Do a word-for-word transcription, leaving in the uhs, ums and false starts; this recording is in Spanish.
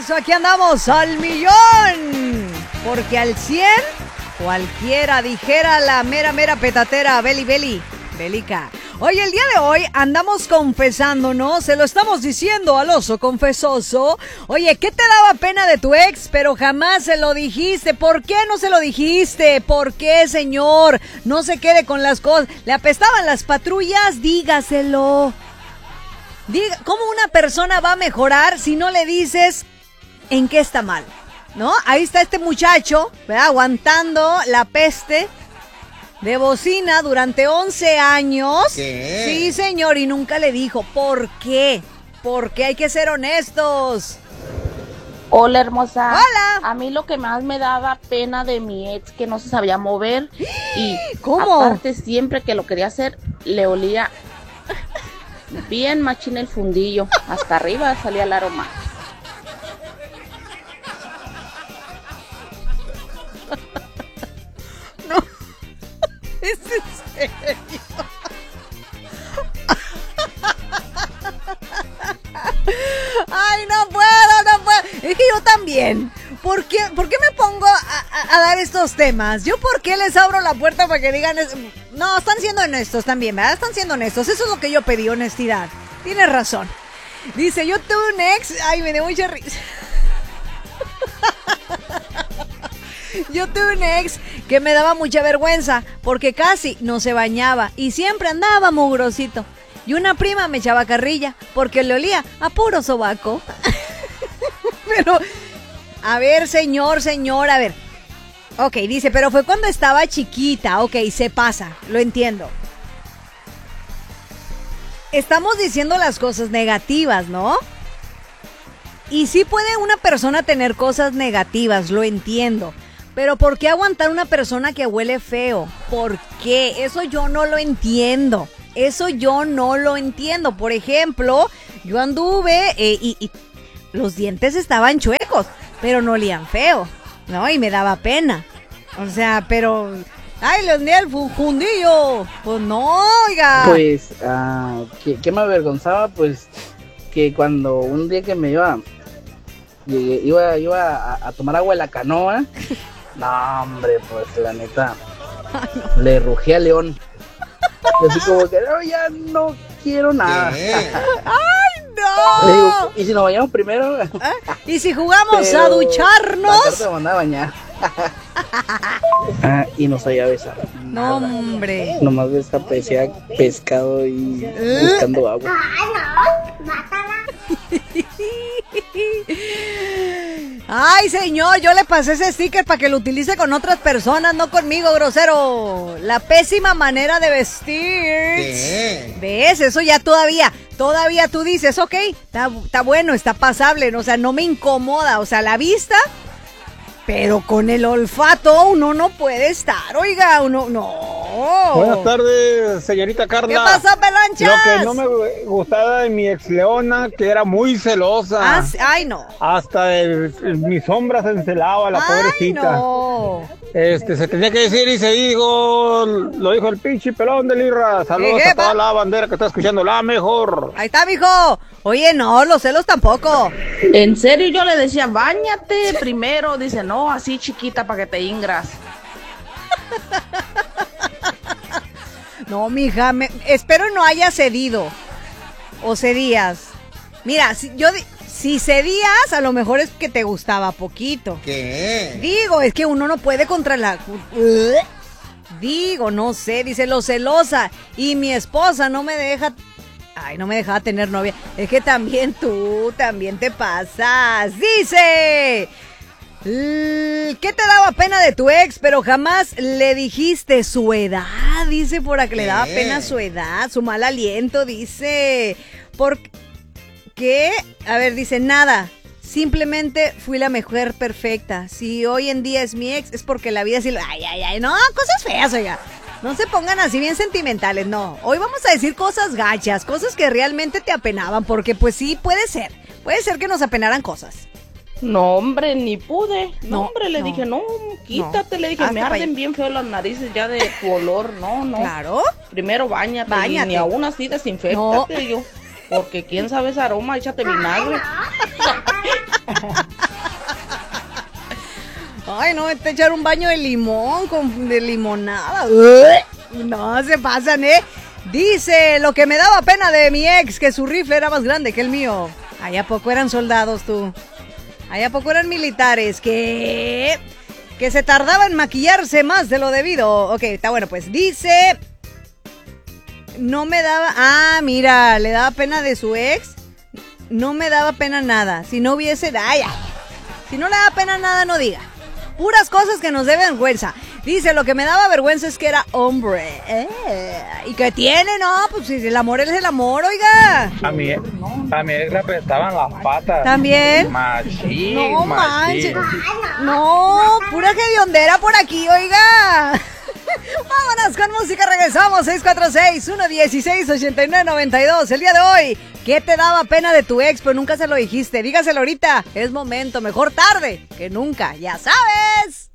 eso, aquí andamos al millón. Porque al cien, cualquiera dijera la mera, mera petatera, Beli, Beli, Belica. Oye, el día de hoy andamos confesándonos, se lo estamos diciendo al oso confesoso. Oye, ¿qué te daba pena de tu ex, pero jamás se lo dijiste? ¿Por qué no se lo dijiste? ¿Por qué, señor? No se quede con las cosas. ¿Le apestaban las patrullas? Dígaselo. Diga, ¿cómo una persona va a mejorar si no le dices en qué está mal? ¿No? Ahí está este muchacho, ¿verdad? Aguantando la peste de bocina durante once años. ¿Qué? Sí, señor, y nunca le dijo. ¿Por qué? Porque hay que ser honestos. Hola, hermosa. Hola. A mí lo que más me daba pena de mi ex que no se sabía mover. Y ¿cómo? aparte, siempre que lo quería hacer, le olía bien machín el fundillo. Hasta arriba salía el aroma. No, es en serio. Ay, no puedo, no puedo. Es que yo también. ¿Por qué, por qué me pongo a, a, a dar estos temas? ¿Yo por qué les abro la puerta para que digan? Es... No, están siendo honestos también, ¿verdad? Están siendo honestos. Eso es lo que yo pedí, honestidad. Tienes razón. Dice, yo tuve un ex. Ay, me dio mucha risa. Yo tuve un ex que me daba mucha vergüenza porque casi no se bañaba y siempre andaba mugrosito. Y una prima me echaba carrilla porque le olía a puro sobaco. Pero, a ver, señor, señor, a ver. Ok, dice, pero fue cuando estaba chiquita. Ok, se pasa, lo entiendo. Estamos diciendo las cosas negativas, ¿no? Y sí puede una persona tener cosas negativas, lo entiendo. Pero ¿por qué aguantar una persona que huele feo? ¿Por qué? Eso yo no lo entiendo. Eso yo no lo entiendo. Por ejemplo, yo anduve eh, y, y los dientes estaban chuecos, pero no olían feo, ¿no? Y me daba pena. O sea, pero... ¡Ay, le olía el fundillo! Pues no, oiga. Pues, uh, ¿qué, ¿qué me avergonzaba? Pues, que cuando un día que me iba... Llegué, iba, iba a, a tomar agua en la canoa. No, hombre, pues la neta. Ay, no. Le rugí a León. Y así como que no, ya no quiero nada. ¡Ay, no! Le digo, ¿y si nos bañamos primero? ¿Eh? ¿Y si jugamos Pero a ducharnos? La me mandaba a bañar. Ah, y no sabía besar. No, Nada. hombre. Nomás besa, parecía pescado y buscando agua. Ay, señor, yo le pasé ese sticker para que lo utilice con otras personas, no conmigo, grosero. La pésima manera de vestir. ¿Qué? ¿Ves? Eso ya todavía, todavía tú dices, ok, está, está bueno, está pasable, o sea, no me incomoda, o sea, la vista, pero con el olfato uno no puede estar, oiga, uno, no. Buenas tardes, señorita Carla. ¿Qué pasó, Pelanchas? Lo que no me gustaba de mi ex Leona, que era muy celosa. Ah, ay, no. Hasta el, el, mi sombra se encelaba, la ay, pobrecita. No. Este, se tenía que decir y se dijo, lo dijo el pinche pelón de Lirra. Saludos a toda la bandera que está escuchando, la mejor. Ahí está, mijo. Oye, no, los celos tampoco. En serio, yo le decía, báñate primero. Dice, no, así chiquita para que te ingras. No, mija, me, espero no haya cedido. O cedías. Mira, si yo si cedías, a lo mejor es que te gustaba poquito. ¿Qué? Digo, es que uno no puede contra la... Digo, no sé, dice lo celosa. Y mi esposa no me deja... Ay, no me dejaba tener novia. Es que también tú, también te pasas. Dice... ¿Qué te daba pena de tu ex, pero jamás le dijiste su edad? Dice por acá, le daba pena su edad, su mal aliento, dice. ¿Por qué? A ver, dice, nada. Simplemente fui la mujer perfecta. Si hoy en día es mi ex, es porque la vida sí... Ay, ay, ay, no, cosas feas, oiga. No se pongan así bien sentimentales, no. Hoy vamos a decir cosas gachas, cosas que realmente te apenaban, porque pues sí, puede ser. Puede ser que nos apenaran cosas. No, hombre, ni pude. No, No, hombre, le no. dije, no, quítate. No. Le dije, Hasta me pa' arden allá. bien feo las narices ya de tu olor. No, no. Claro. Primero bañate. Báñate. Y ni aún así desinfectate. No. Yo, porque quién sabe ese aroma, échate vinagre. Ay, no, te echar un baño de limón, con, de limonada. No, se pasan, ¿eh? Dice, lo que me daba pena de mi ex, que su rifle era más grande que el mío. ¿Ahí a poco eran soldados tú? ¿Ahí a poco eran militares? ¿Qué? Que se tardaba en maquillarse más de lo debido. Ok, está bueno, pues dice... No me daba... Ah, mira, le daba pena de su ex. No me daba pena nada. Si no hubiese... Ay, ay. Si no le daba pena nada, no diga. Puras cosas que nos deben vergüenza. Dice, lo que me daba vergüenza es que era hombre. Eh, ¿Y qué tiene? No, pues si el amor es el amor, oiga. A mi, a mi ex le apretaban las patas. ¿También? Machín, No machín. manches. No, pura hediondera por aquí, oiga. Vámonos con música, regresamos. seis cuatro seis, uno uno seis, ocho nueve nueve dos. El día de hoy, ¿qué te daba pena de tu ex pero nunca se lo dijiste? Dígaselo ahorita, es momento, mejor tarde que nunca, ya sabes.